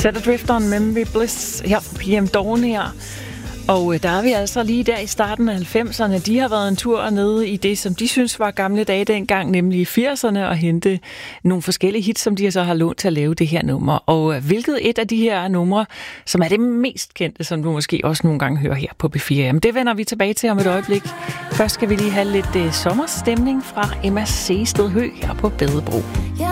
Set Adrift on Memory Bliss her fra PM Dawn her. Og der er vi altså lige der i starten af 90'erne. De har været en tur nede i det, som de synes var gamle dage dengang, nemlig i 80'erne, og hente nogle forskellige hits, som de så har lånt til at lave det her nummer. Og hvilket et af de her numre, som er det mest kendte, som du måske også nogle gange hører her på B4, jamen det vender vi tilbage til om et øjeblik. Først skal vi lige have lidt sommerstemning fra Emma Seested Høgh her på Bedebro.